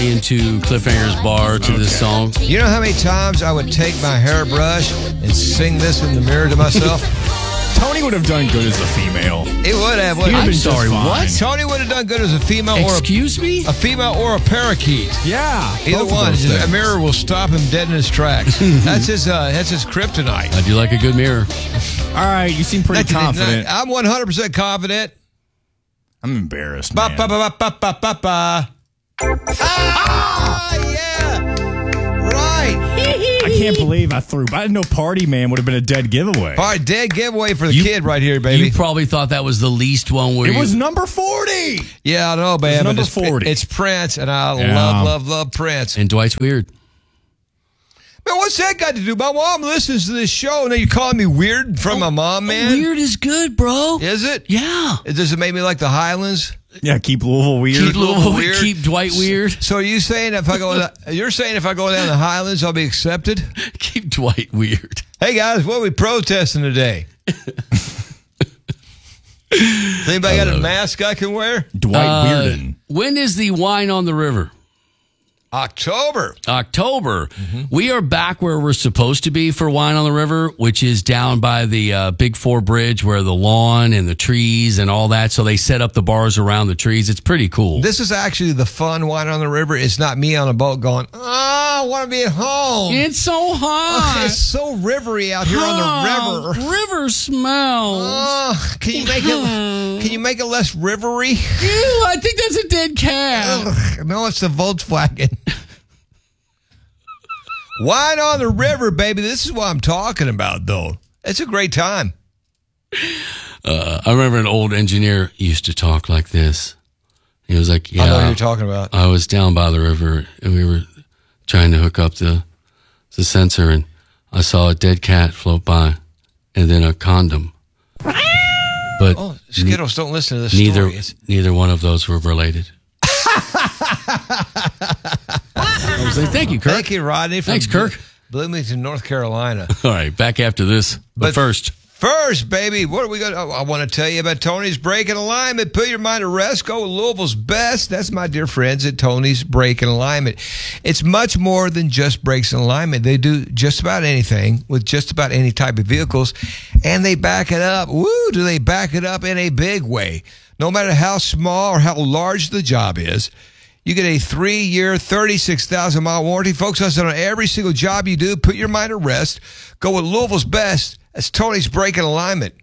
really into Cliffhanger's Bar to this song. You know how many times I would take my hairbrush and sing this in the mirror to myself? Tony would have done good as a female. It would have. I'm sorry, what? Tony would have done good as a female Excuse me? A female or a parakeet. Yeah. Either one. A mirror will stop him dead in his tracks. That's his kryptonite. I do like a good mirror. All right, you seem pretty confident. I'm 100% confident. I'm embarrassed, Ba man. ba ba ba ba ba ba. Yeah. Right. I can't believe I threw. I didn't know Party Man would have been a dead giveaway. All right, dead giveaway for the kid right here, baby. You probably thought that was the least one where It was number 40. Yeah, I know, man. Number 40. It's Prince, and I love Prince. And Dwight's weird. Man, what's that got to do? My mom listens to this show, and then you're calling me weird from my mom, man? Weird is good, bro. Is it? Yeah. Does it make me like the Highlands? Yeah, keep Louisville weird. Keep Louisville weird. Keep Dwight weird. So are you saying you're saying if I go down the Highlands, I'll be accepted? Keep Dwight weird. Hey, guys, what are we protesting today? Does anybody got a mask I can wear? Dwight Weirden. When is the Wine on the River? October. Mm-hmm. We are back where we're supposed to be for Wine on the River, which is down by the Big Four Bridge where the lawn and the trees and all that. So they set up the bars around the trees. It's pretty cool. This is actually the fun Wine on the River. It's not me on a boat going, I want to be at home. It's so hot. It's so rivery out here on the river. River smell. Can you make it less rivery? Ew, I think that's a dead cat. No, it's the Volkswagen. Wine on the River, baby. This is what I'm talking about, though. It's a great time. I remember an old engineer used to talk like this. He was like, yeah, I know what you're talking about. I was down by the river, and we were trying to hook up the sensor, and I saw a dead cat float by, and then a condom. But Skittles, don't listen to this story. Neither one of those were related. I was like, thank you, Kirk. Thank you, Rodney. Thanks, Kirk. Bloomington, North Carolina. All right, back after this. But first, baby, what are we going to... I want to tell you about Tony's Breaking Alignment. Put your mind at rest. Go with Louisville's best. That's my dear friends at Tony's Breaking Alignment. It's much more than just brakes and alignment. They do just about anything with just about any type of vehicles, and they back it up. Woo, do they back it up in a big way. No matter how small or how large the job is, you get a 3-year, 36,000-mile warranty. Folks, listen, on every single job you do, put your mind at rest. Go with Louisville's best. That's Tony's Breaking Alignment.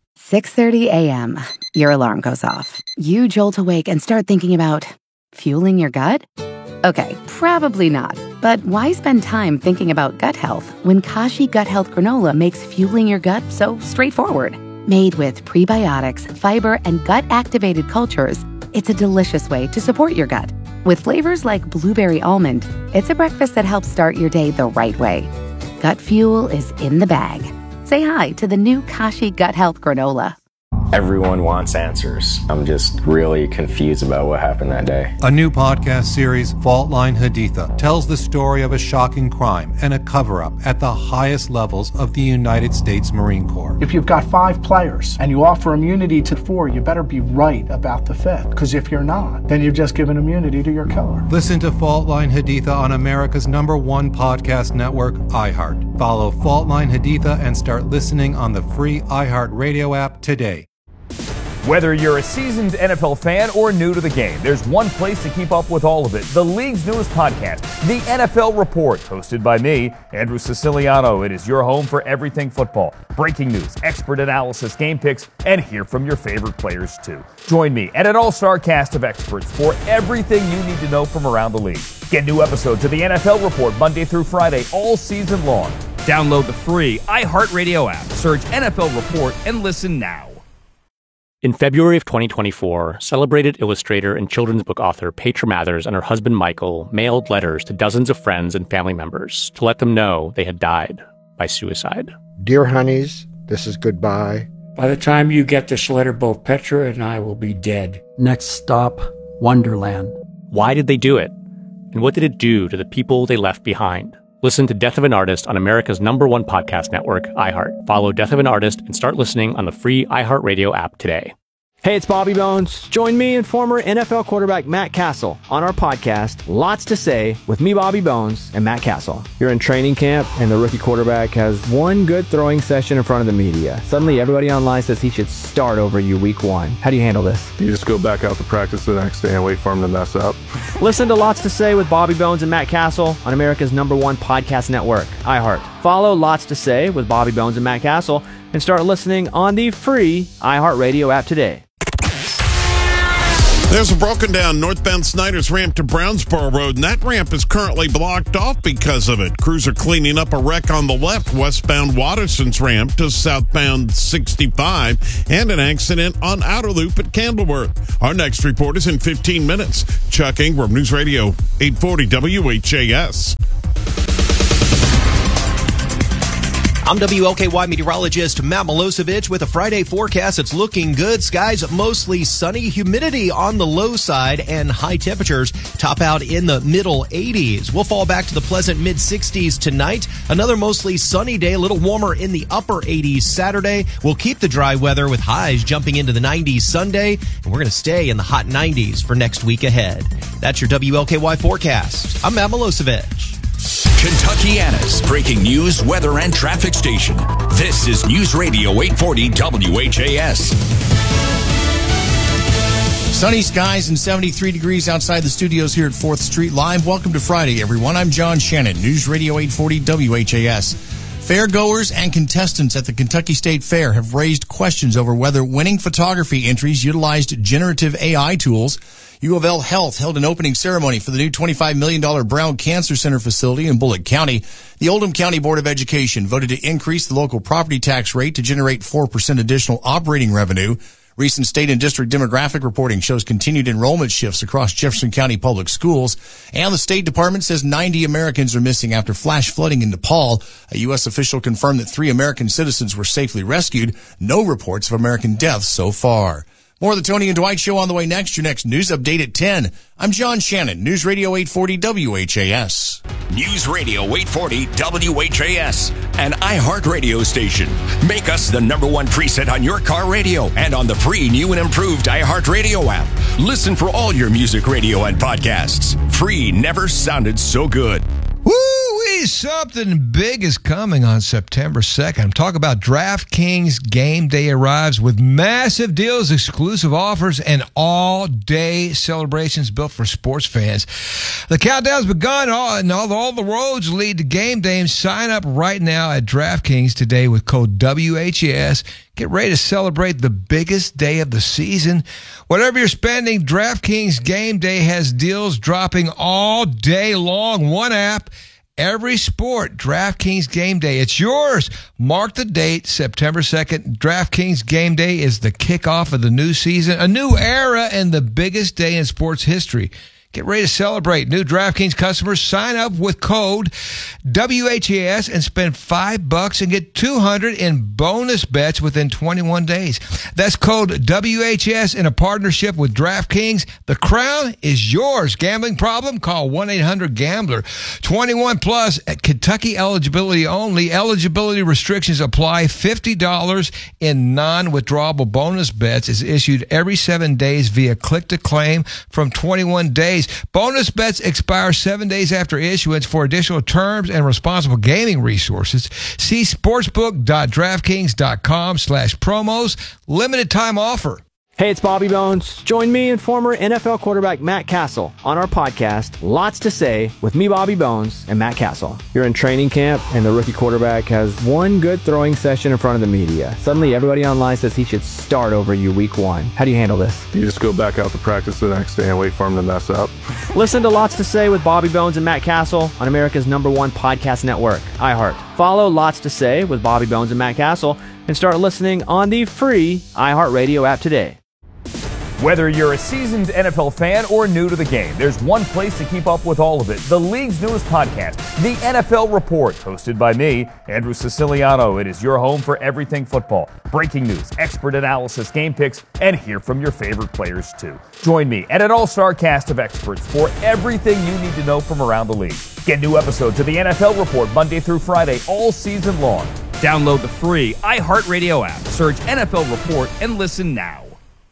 6:30 a.m. Your alarm goes off. You jolt awake and start thinking about fueling your gut? Okay, probably not. But why spend time thinking about gut health when Kashi Gut Health Granola makes fueling your gut so straightforward? Made with prebiotics, fiber, and gut-activated cultures, it's a delicious way to support your gut. With flavors like blueberry almond, it's a breakfast that helps start your day the right way. Gut fuel is in the bag. Say hi to the new Kashi Gut Health Granola. Everyone wants answers. I'm just really confused about what happened that day. A new podcast series, Fault Line Haditha, tells the story of a shocking crime and a cover-up at the highest levels of the United States Marine Corps. If you've got 5 players and you offer immunity to 4, you better be right about the 5th. Because if you're not, then you've just given immunity to your killer. Listen to Fault Line Haditha on America's #1 podcast network, iHeart. Follow Fault Line Haditha and start listening on the free iHeart Radio app today. Whether you're a seasoned NFL fan or new to the game, there's one place to keep up with all of it. The league's newest podcast, The NFL Report, hosted by me, Andrew Siciliano. It is your home for everything football. Breaking news, expert analysis, game picks, and hear from your favorite players too. Join me and an all-star cast of experts for everything you need to know from around the league. Get new episodes of The NFL Report Monday through Friday all season long. Download the free iHeartRadio app. Search NFL Report and listen now. In February of 2024, celebrated illustrator and children's book author Petra Mathers and her husband Michael mailed letters to dozens of friends and family members to let them know they had died by suicide. Dear honeys, this is goodbye. By the time you get this letter, both Petra and I will be dead. Next stop, Wonderland. Why did they do it? And what did it do to the people they left behind? Listen to Death of an Artist on America's #1 podcast network, iHeart. Follow Death of an Artist and start listening on the free iHeartRadio app today. Hey, it's Bobby Bones. Join me and former NFL quarterback Matt Castle on our podcast, Lots to Say, with me, Bobby Bones, and Matt Castle. You're in training camp, and the rookie quarterback has one good throwing session in front of the media. Suddenly, everybody online says he should start over you week one. How do you handle this? You just go back out to practice the next day and wait for him to mess up. Listen to Lots to Say with Bobby Bones and Matt Castle on America's #1 podcast network, iHeart. Follow Lots to Say with Bobby Bones and Matt Castle and start listening on the free iHeartRadio app today. There's a broken down northbound Snyder's ramp to Brownsboro Road, and that ramp is currently blocked off because of it. Crews are cleaning up a wreck on the left, westbound Watterson's ramp to southbound 65, and an accident on Outer Loop at Candleworth. Our next report is in 15 minutes. Chuck Ingram, News Radio 840 WHAS. I'm WLKY meteorologist Matt Milosevic with a Friday forecast. It's looking good. Skies mostly sunny, humidity on the low side, and high temperatures top out in the middle 80s. We'll fall back to the pleasant mid-60s tonight. Another mostly sunny day, a little warmer in the upper 80s Saturday. We'll keep the dry weather with highs jumping into the 90s Sunday, and we're going to stay in the hot 90s for next week ahead. That's your WLKY forecast. I'm Matt Milosevic. Kentuckiana's breaking news, weather, and traffic station. This is News Radio 840 WHAS. Sunny skies and 73 degrees outside the studios here at 4th Street Live. Welcome to Friday, everyone. I'm John Shannon, News Radio 840 WHAS. Fairgoers and contestants at the Kentucky State Fair have raised questions over whether winning photography entries utilized generative AI tools. U of L Health held an opening ceremony for the new $25 million Brown Cancer Center facility in Bullitt County. The Oldham County Board of Education voted to increase the local property tax rate to generate 4% additional operating revenue. Recent state and district demographic reporting shows continued enrollment shifts across Jefferson County public schools. And the State Department says 90 Americans are missing after flash flooding in Nepal. A U.S. official confirmed that 3 American citizens were safely rescued. No reports of American deaths so far. More of the Tony and Dwight Show on the way next. Your next news update at 10. I'm John Shannon, News Radio 840 WHAS. News Radio 840 WHAS, an iHeart radio station. Make us the #1 preset on your car radio and on the free new and improved iHeart Radio app. Listen for all your music, radio, and podcasts. Free never sounded so good. Woo-wee, something big is coming on September 2nd. I'm talking about DraftKings Game Day arrives with massive deals, exclusive offers, and all-day celebrations built for sports fans. The countdown's begun, and all the roads lead to Game Day. Sign up right now at DraftKings today with code WHAS. Get ready to celebrate the biggest day of the season. Whatever you're spending, DraftKings Game Day has deals dropping all day long. One app, every sport. DraftKings Game Day. It's yours. Mark the date, September 2nd. DraftKings Game Day is the kickoff of the new season, a new era, and the biggest day in sports history. Get ready to celebrate. New DraftKings customers sign up with code WHAS and spend $5 and get $200 in bonus bets within 21 days. That's code WHAS in a partnership with DraftKings. The crown is yours. Gambling problem? Call 1-800-GAMBLER. 21 plus at Kentucky eligibility only. Eligibility restrictions apply. $50 in non-withdrawable bonus bets is issued every 7 days via click-to-claim from 21 days. Bonus bets expire 7 days after issuance. For additional terms and responsible gaming resources, see sportsbook.draftkings.com/promos. Limited time offer. Hey, it's Bobby Bones. Join me and former NFL quarterback Matt Castle on our podcast, Lots to Say, with me, Bobby Bones, and Matt Castle. You're in training camp, and the rookie quarterback has one good throwing session in front of the media. Suddenly, everybody online says he should start over you week one. How do you handle this? You just go back out to practice the next day and wait for him to mess up. Listen to Lots to Say with Bobby Bones and Matt Castle on America's #1 podcast network, iHeart. Follow Lots to Say with Bobby Bones and Matt Castle and start listening on the free iHeart Radio app today. Whether you're a seasoned NFL fan or new to the game, there's one place to keep up with all of it. The league's newest podcast, The NFL Report, hosted by me, Andrew Siciliano. It is your home for everything football. Breaking news, expert analysis, game picks, and hear from your favorite players too. Join me and an all-star cast of experts for everything you need to know from around the league. Get new episodes of The NFL Report Monday through Friday all season long. Download the free iHeartRadio app, search NFL Report, and listen now.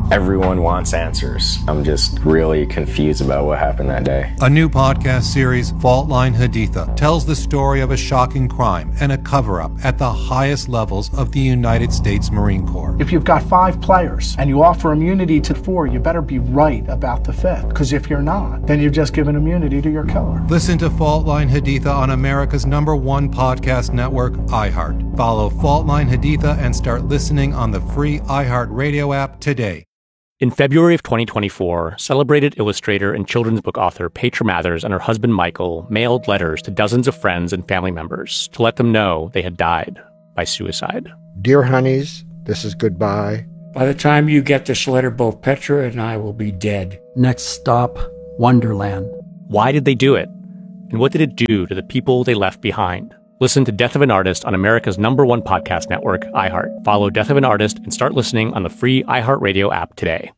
Everyone wants answers. I'm just really confused about what happened that day. A new podcast series, Fault Line Haditha, tells the story of a shocking crime and a cover-up at the highest levels of the United States Marine Corps. If you've got 5 players and you offer immunity to 4, you better be right about the 5th. Because if you're not, then you've just given immunity to your killer. Listen to Fault Line Haditha on America's #1 podcast network, iHeart. Follow Fault Line Haditha and start listening on the free iHeart Radio app today. In February of 2024, celebrated illustrator and children's book author Petra Mathers and her husband Michael mailed letters to dozens of friends and family members to let them know they had died by suicide. Dear honeys, this is goodbye. By the time you get this letter, both Petra and I will be dead. Next stop, Wonderland. Why did they do it? And what did it do to the people they left behind? Listen to Death of an Artist on America's #1 podcast network, iHeart. Follow Death of an Artist and start listening on the free iHeartRadio app today.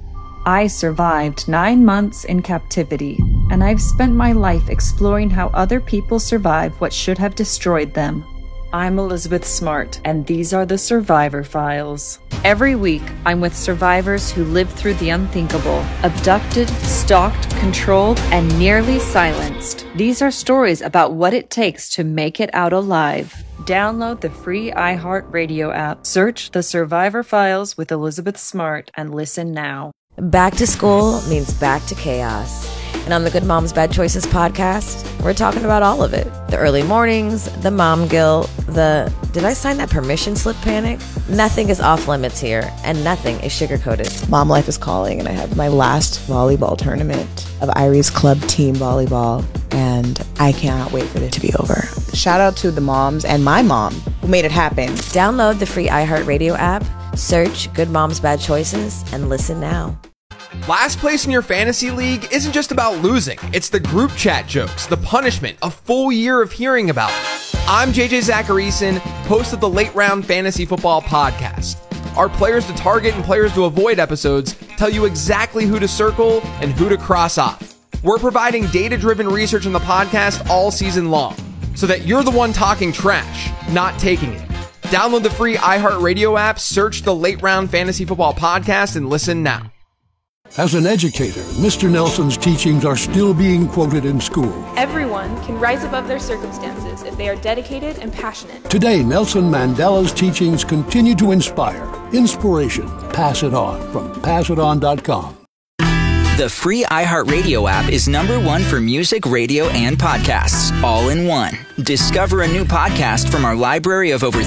I survived 9 months in captivity, and I've spent my life exploring how other people survive what should have destroyed them. I'm Elizabeth Smart, and these are the Survivor Files. Every week, I'm with survivors who lived through the unthinkable, abducted, stalked, controlled, and nearly silenced. These are stories about what it takes to make it out alive. Download the free iHeartRadio app, search The Survivor Files with Elizabeth Smart, and listen now. Back to school means back to chaos. And on the Good Moms Bad Choices podcast, we're talking about all of it. The early mornings, the mom guilt, the did I sign that permission slip panic? Nothing is off limits here, and nothing is sugar-coated. Mom life is calling, and I have my last volleyball tournament of Irie's Club Team Volleyball, and I cannot wait for it to be over. Shout out to the moms and my mom who made it happen. Download the free iHeartRadio app, search Good Moms Bad Choices, and listen now. Last place in your fantasy league isn't just about losing. It's the group chat jokes, the punishment, a full year of hearing about it. I'm JJ Zacharyson, host of the Late Round Fantasy Football Podcast. Our players to target and players to avoid episodes tell you exactly who to circle and who to cross off. We're providing data-driven research in the podcast all season long, so that you're the one talking trash, not taking it. Download the free iHeartRadio app, search the Late Round Fantasy Football Podcast, and listen now. As an educator, Mr. Nelson's teachings are still being quoted in school. Everyone can rise above their circumstances if they are dedicated and passionate. Today, Nelson Mandela's teachings continue to inspire. Inspiration. Pass it on from passiton.com. The free iHeartRadio app is #1 for music, radio, and podcasts, all in one. Discover a new podcast from our library of over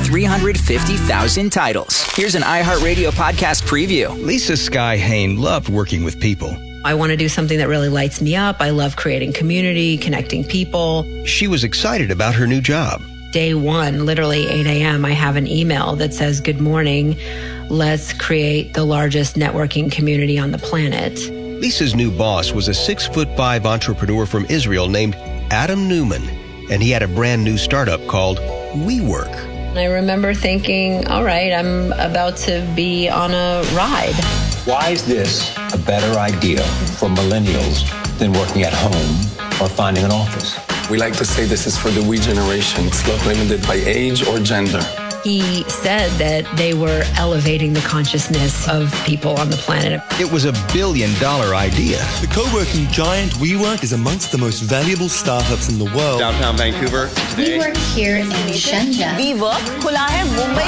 350,000 titles. Here's an iHeartRadio podcast preview. Lisa Sky Hain loved working with people. I want to do something that really lights me up. I love creating community, connecting people. She was excited about her new job. Day one, literally 8 a.m., I have an email that says, "Good morning. Let's create the largest networking community on the planet." Lisa's new boss was a 6'5" entrepreneur from Israel named Adam Newman, and he had a brand new startup called WeWork. I remember thinking, all right, I'm about to be on a ride. Why is this a better idea for millennials than working at home or finding an office? We like to say this is for the we generation. It's not limited by age or gender. He said that they were elevating the consciousness of people on the planet. It was $1 billion idea. The co-working giant WeWork is amongst the most valuable startups in the world. Downtown Vancouver. We work here in Shenzhen. WeWork खुला है मुंबई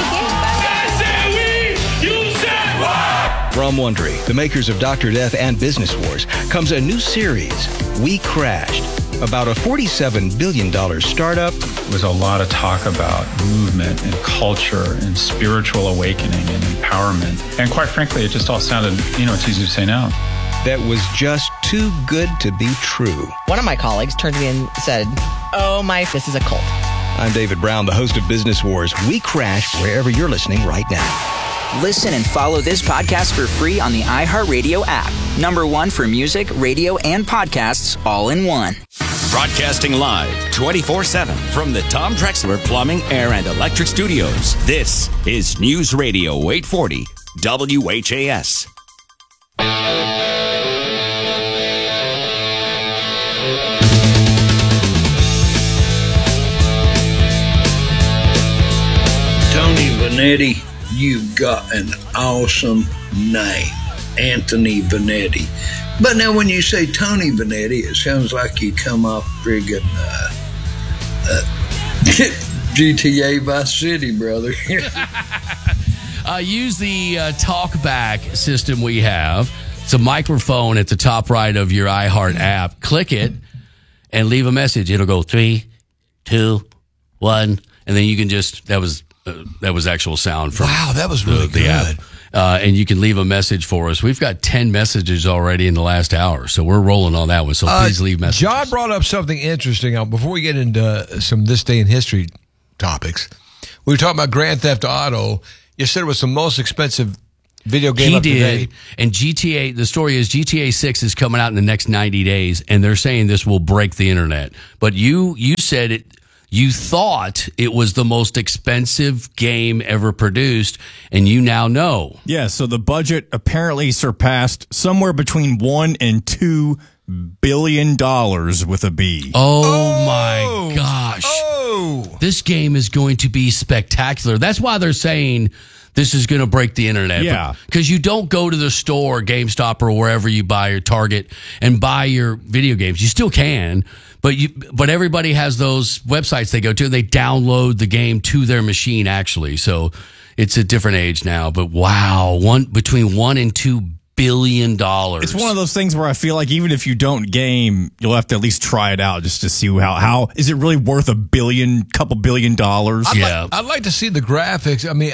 के। From Wondery, the makers of Dr. Death and Business Wars, comes a new series, We Crashed, about a $47 billion startup. There was a lot of talk about movement and culture and spiritual awakening and empowerment. And quite frankly, it just all sounded, it's easy to say now. That was just too good to be true. One of my colleagues turned to me and said, "Oh my, this is a cult." I'm David Brown, the host of Business Wars. We Crash wherever you're listening right now. Listen and follow this podcast for free on the iHeartRadio app. #1 for music, radio, and podcasts, all in one. Broadcasting live 24/7 from the Tom Drexler Plumbing, Air, and Electric Studios. This is News Radio 840 WHAS. Tony Vanetti, you've got an awesome name. Anthony Vanetti. But now when you say Tony Vanetti, it sounds like you come off friggin' GTA Vice City, brother. Use the TalkBack system we have. It's a microphone at the top right of your iHeart app. Click it and leave a message. It'll go 3, 2, 1, and then you can just that was actual sound from that was really the app. And you can leave a message for us. We've got 10 messages already in the last hour, so we're rolling on that one. So please leave messages. John brought up something interesting. Before we get into some This Day in History topics, we were talking about Grand Theft Auto. You said it was the most expensive video game up to date. And GTA, the story is GTA 6 is coming out in the next 90 days, and they're saying this will break the internet. But you said it. You thought it was the most expensive game ever produced, and you now know. Yeah, so the budget apparently surpassed somewhere between $1 and $2 billion with a B. Oh my gosh. This game is going to be spectacular. That's why they're saying this is going to break the internet. Yeah. Because you don't go to the store, GameStop, or wherever you buy your Target and buy your video games. You still can. But everybody has those websites they go to. They download the game to their machine, actually. So it's a different age now. But wow, between $1 and $2 billion. It's one of those things where I feel like even if you don't game, you'll have to at least try it out just to see how is it really worth couple billion dollars? I'd like to see the graphics. I mean,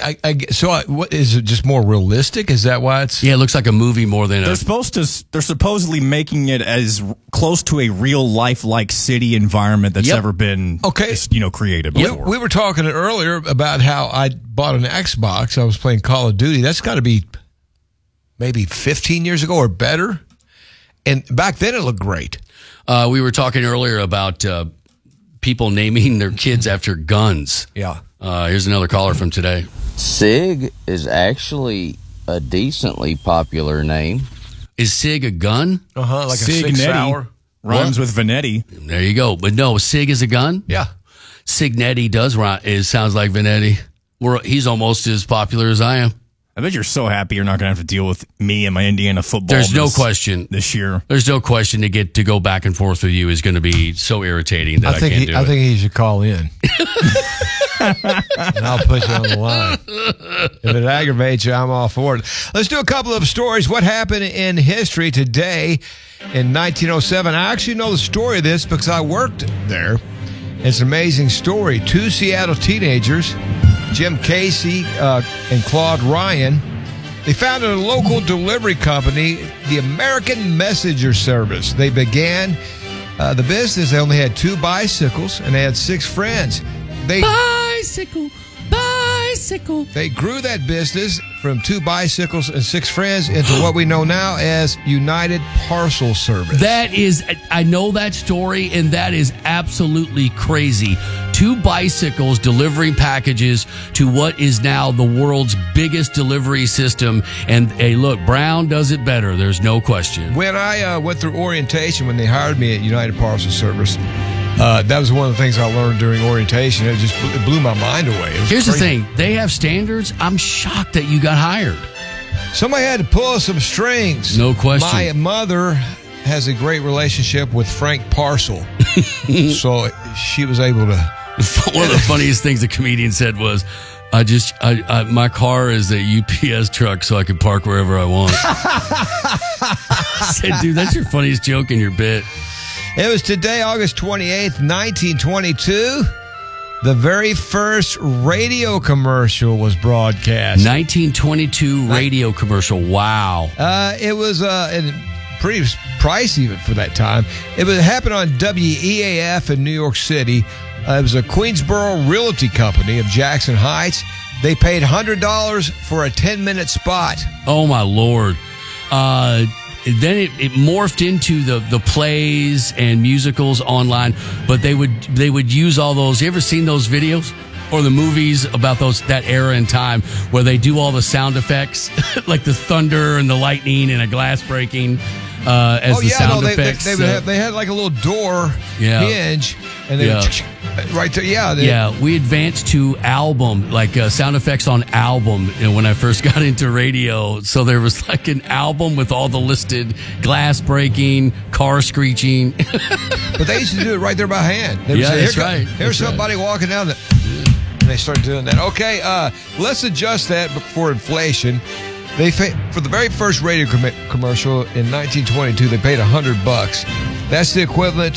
what is it? Just more realistic? Is that why it's? Yeah, it looks like a movie more than They're supposedly making it as close to a real life-like city environment that's ever been created before. We were talking earlier about how I bought an Xbox. I was playing Call of Duty. That's got to be maybe 15 years ago or better. And back then it looked great. We were talking earlier about people naming their kids after guns. Yeah. Here's another caller from today. SIG is actually a decently popular name. Is SIG a gun? Like a Sig Sauer. Rhymes with Vanetti. There you go. But no, SIG is a gun? Yeah. Signetti does rhyme. It sounds like Vanetti. He's almost as popular as I am. I bet you're so happy you're not going to have to deal with me and my Indiana football. There's no question this year. There's no question to go back and forth with you is going to be so irritating that I can't do it. I think he should call in. And I'll put you on the line. If it aggravates you, I'm all for it. Let's do a couple of stories. What happened in history today in 1907? I actually know the story of this because I worked there. It's an amazing story. 2 Seattle teenagers, Jim Casey and Claude Ryan, they founded a local delivery company, the American Messenger Service. They began the business. They only had 2 bicycles, and they had 6 friends. Bicycle. They grew that business from 2 bicycles and 6 friends into what we know now as United Parcel Service. I know that story, and that is absolutely crazy. 2 bicycles delivering packages to what is now the world's biggest delivery system. And hey, look, Brown does it better. There's no question. When I went through orientation, when they hired me at United Parcel Service, that was one of the things I learned during orientation. It just blew my mind away. Here's the thing. They have standards. I'm shocked that you got hired. Somebody had to pull some strings. No question. My mother has a great relationship with Frank Parcel. So she was able to. One of the funniest things the comedian said was, my car is a UPS truck so I can park wherever I want. I said, dude, that's your funniest joke in your bit. It was today, August 28th, 1922. The very first radio commercial was broadcast. 1922 radio commercial. Wow. It was pretty pricey for that time. It happened on WEAF in New York City. It was a Queensboro Realty Company of Jackson Heights. They paid $100 for a 10-minute spot. Oh, my Lord. Then it morphed into the plays and musicals online, but they would use all those. You ever seen those videos or the movies about that era in time where they do all the sound effects like the thunder and the lightning and a glass breaking? as the sound effects. They had like a little door hinge, and then right there. Yeah, we advanced to album, like sound effects on album. When I first got into radio, so there was like an album with all the listed glass breaking, car screeching. But they used to do it right there by hand. That's right. Here's somebody walking down the. And they started doing that. Okay, let's adjust that for inflation. For the very first radio commercial in 1922, they paid $100. That's the equivalent to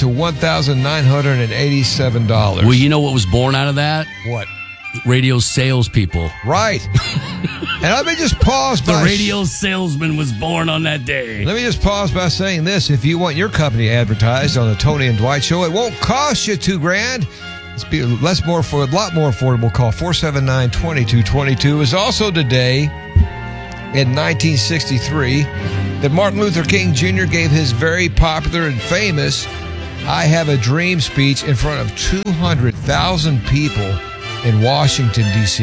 $1,987. Well, you know what was born out of that? What? Radio salespeople. Right. And let me just pause by... The radio salesman was born on that day. Let me just pause by saying this. If you want your company advertised on the Tony and Dwight Show, it won't cost you $2,000. It's a lot more affordable. Call 479-2222. Is also today... in 1963, that Martin Luther King Jr. gave his very popular and famous I Have a Dream speech in front of 200,000 people in Washington, D.C.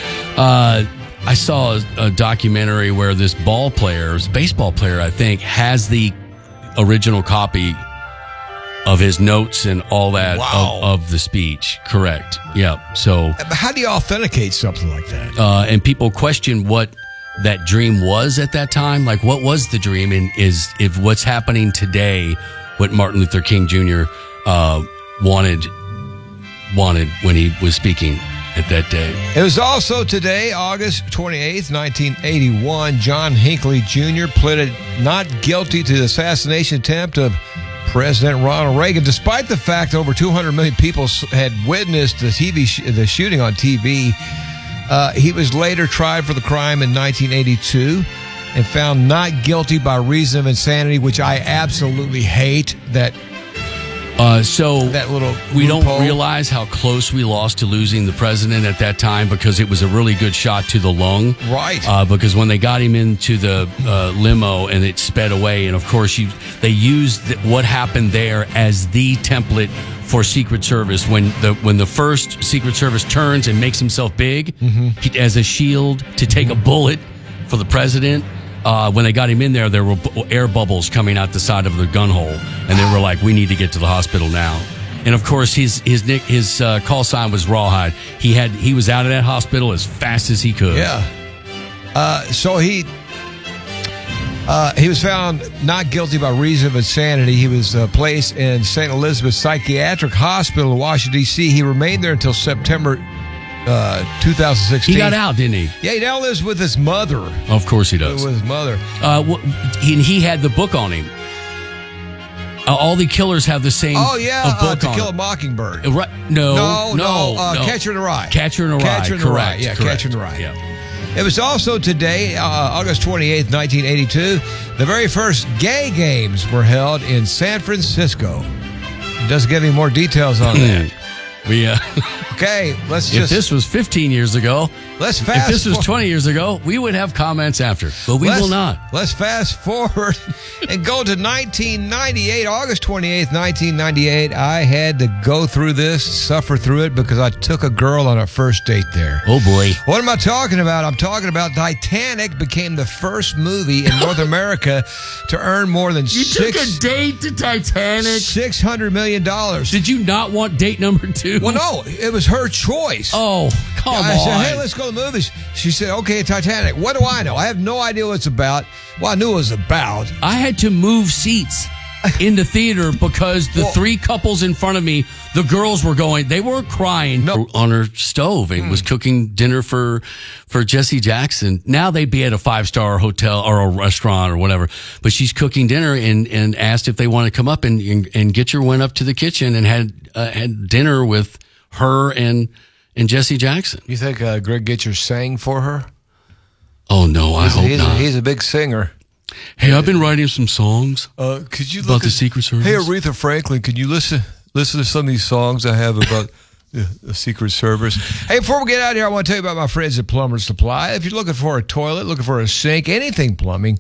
I saw a documentary where this baseball player, I think, has the original copy of his notes and all that of the speech. Correct. Yeah. So how do you authenticate something like that? And people question what that dream was at that time. Like, what was the dream, and if what's happening today, what Martin Luther King Jr. wanted when he was speaking at that day. It was also today, August 28th, 1981, John Hinckley Jr. pleaded not guilty to the assassination attempt of President Ronald Reagan, despite the fact over 200 million people had witnessed the shooting on TV. He was later tried for the crime in 1982 and found not guilty by reason of insanity, which I absolutely hate. That little we don't realize how close we lost to losing the president at that time, because it was a really good shot to the lung. Right. Because when they got him into the limo and it sped away, and of course they used what happened there as the template for Secret Service. When the first Secret Service turns and makes himself big as a shield to take a bullet for the president. When they got him in there were air bubbles coming out the side of the gun hole, and they were like, "We need to get to the hospital now." And of course, his call sign was Rawhide. He was out of that hospital as fast as he could. Yeah. So he was found not guilty by reason of insanity. He was placed in St. Elizabeth Psychiatric Hospital in Washington, D.C. He remained there until September 2016. He got out, didn't he? Yeah, he now lives with his mother. Of course he does. With his mother. He had the book on him. All the killers have the same book To on Kill a it. Mockingbird. Right? No. Catcher in the Rye. Catcher in the Rye. Catcher in the Rye. Yeah, correct. Catcher in the Rye. Yeah. It was also today, August 28th, 1982, the very first gay games were held in San Francisco. It doesn't give any more details on that. Okay, If this was 15 years ago, if this was 20 years ago, we would have comments after, but we will not. Let's fast forward and go to 1998, August 28th, 1998. I had to go through this, suffer through it, because I took a girl on a first date there. Oh, boy. What am I talking about? I'm talking about Titanic became the first movie in North America to earn more than took a date to Titanic? $600 million. Did you not want date number 2? Well, no, it was her choice. Oh, come on. I said, hey, let's go to the movies. She said, okay, Titanic. What do I know? I have no idea what it's about. Well, I knew what it was about. I had to move seats in the theater because the three couples in front of me, the girls were they weren't crying on her stove and was cooking dinner for Jesse Jackson. Now they'd be at a 5-star hotel or a restaurant or whatever, but she's cooking dinner and asked if they want to come up and Gitcher went up to the kitchen and had dinner with her and Jesse Jackson. You think Greg Gitcher sang for her? Oh, no, I hope not. He's a big singer. Hey, I've been writing some songs could you about the Secret Service. Hey, Aretha Franklin, can you listen to some of these songs I have about the Secret Service? Hey, before we get out of here, I want to tell you about my friends at Plumber Supply. If you're looking for a toilet, looking for a sink, anything plumbing,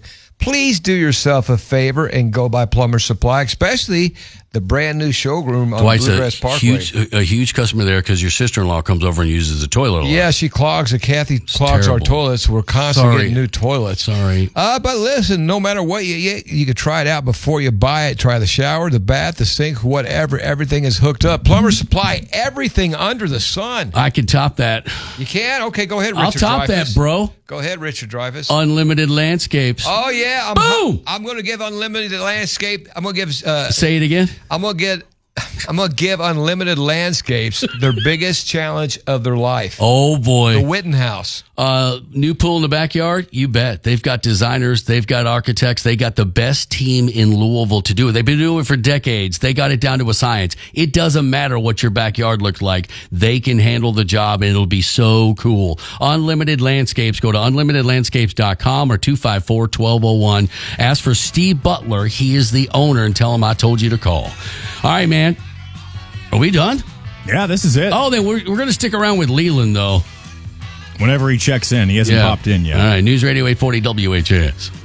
please do yourself a favor and go by Plumber Supply, especially the brand new showroom on Dwight's Bluegrass Parkway. a huge customer there because your sister-in-law comes over and uses the toilet a lot. Yeah, she clogs. Kathy clogs our toilets. We're constantly getting new toilets. Sorry. But listen, no matter what you can try it out before you buy it. Try the shower, the bath, the sink, whatever. Everything is hooked up. Plumber Supply, everything under the sun. I can top that. You can? Okay, go ahead, Richard I'll top Dreyfuss. that, bro. Go ahead, Richard Dreyfuss. Unlimited Landscapes. Oh, yeah. Boom! I'm going to give Unlimited Landscape. I'm going to give... Say it again. I'm going to give Unlimited Landscapes their biggest challenge of their life. Oh, boy. The Witten House. New pool in the backyard? You bet. They've got designers. They've got architects. They got the best team in Louisville to do it. They've been doing it for decades. They got it down to a science. It doesn't matter what your backyard looks like. They can handle the job, and it'll be so cool. Unlimited Landscapes. Go to unlimitedlandscapes.com or 254-1201. Ask for Steve Butler. He is the owner, and tell him I told you to call. All right, man. Are we done? Yeah, this is it. Oh, then we're going to stick around with Leland, though. Whenever he checks in, he hasn't popped in yet. All right, News Radio 840 WHAS.